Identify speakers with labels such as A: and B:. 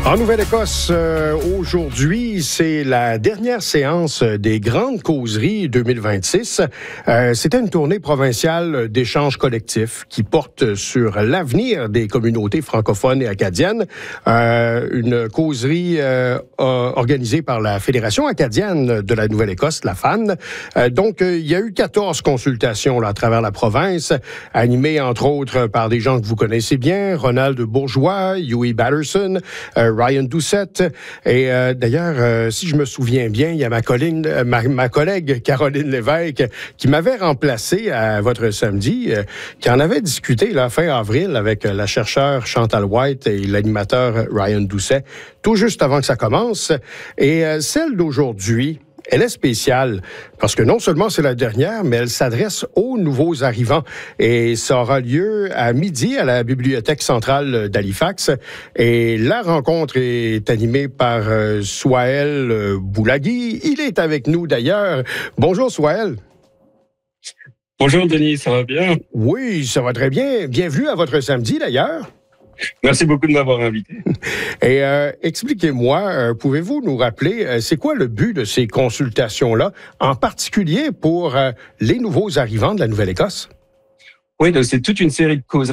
A: En Nouvelle-Écosse, aujourd'hui, c'est la dernière séance des Grandes Causeries 2026. C'était une tournée provinciale d'échanges collectifs qui porte sur l'avenir des communautés francophones et acadiennes. Une causerie organisée par la Fédération acadienne de la Nouvelle-Écosse, la FAN. Donc, il y a eu 14 consultations là, à travers la province, animées entre autres par des gens que vous connaissez bien, Ronald Bourgeois, Huey Batterson, Ryan Doucette. Et d'ailleurs, si je me souviens bien, il y a ma collègue Caroline Lévesque qui m'avait remplacé à votre samedi, qui en avait discuté là, fin avril avec la chercheure Chantal White et l'animateur Ryan Doucet, tout juste avant que ça commence. Et celle d'aujourd'hui, elle est spéciale parce que non seulement c'est la dernière, mais elle s'adresse aux nouveaux arrivants. Et ça aura lieu à midi à la Bibliothèque centrale d'Halifax. Et la rencontre est animée par Souhaël Boulagui. Il est avec nous d'ailleurs. Bonjour Souhaël.
B: Bonjour Denis, ça va bien?
A: Oui, ça va très bien. Bienvenue à votre samedi d'ailleurs.
B: Merci beaucoup de m'avoir invité.
A: Et expliquez-moi, pouvez-vous nous rappeler, c'est quoi le but de ces consultations-là, en particulier pour les nouveaux arrivants de la Nouvelle-Écosse?
B: Oui, donc c'est toute une série de causes